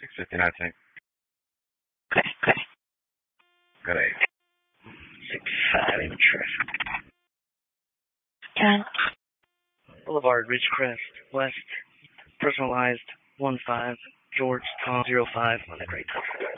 6:59, I think. Okay. Got a 6-5 interest. 10. Boulevard, Ridgecrest, West. Personalized 1-5. George Tom 05 on the Great.